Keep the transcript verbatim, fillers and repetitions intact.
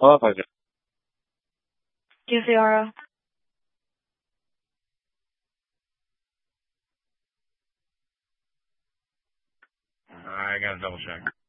Oh, okay. Yes, Yara. I gotta double check.